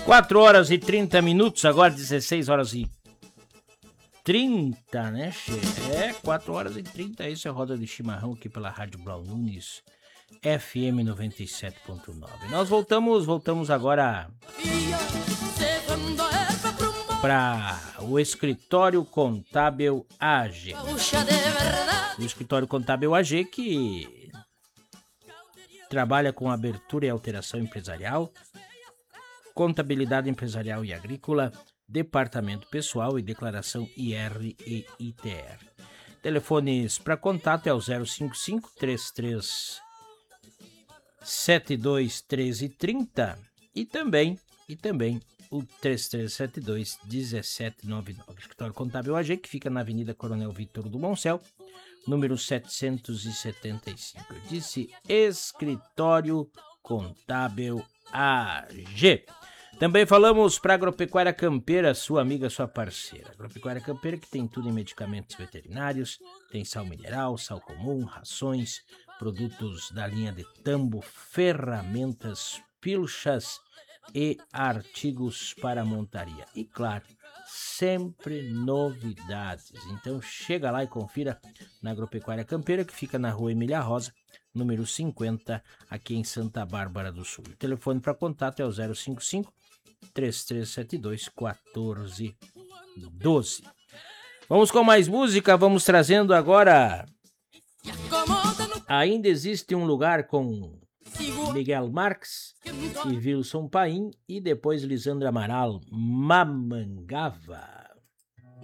4 horas e 30 minutos, agora 16 horas e 30, né, che? 4 horas e 30, isso é Roda de Chimarrão aqui pela Rádio Blau Nunes, FM 97.9. Nós voltamos agora para o Escritório Contábil AG. O Escritório Contábil AG que trabalha com abertura e alteração empresarial, contabilidade empresarial e agrícola, departamento pessoal e declaração IR e ITR. Telefones para contato é o 055 33 72 13 30 e também o 3372 1799. Escritório Contábil AG, que fica na Avenida Coronel Vitor do Moncel, número 775. Eu disse Escritório Contábil AG. Também falamos para Agropecuária Campeira, sua amiga, sua parceira. Agropecuária Campeira que tem tudo em medicamentos veterinários, tem sal mineral, sal comum, rações, produtos da linha de tambo, ferramentas, pilchas e artigos para montaria. E claro, sempre novidades. Então chega lá e confira na Agropecuária Campeira, que fica na Rua Emília Rosa, número 50, aqui em Santa Bárbara do Sul. O telefone para contato é o 055 3372 1412. Vamos com mais música, vamos trazendo agora Ainda Existe um Lugar com Miguel Marques e Wilson Paim, e depois Lisandro Amaral, Mamangava.